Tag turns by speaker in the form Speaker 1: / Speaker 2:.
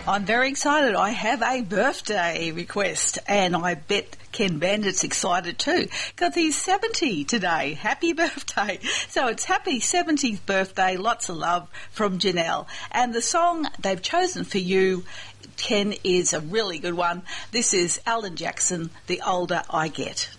Speaker 1: I'm very excited. I have a birthday request, and I bet Ken Bandit's excited too, because he's 70 today. Happy birthday. So it's happy 70th birthday. Lots of love from Janelle. And the song they've chosen for you, Ken, is a really good one. This is Alan Jackson, The Older I Get.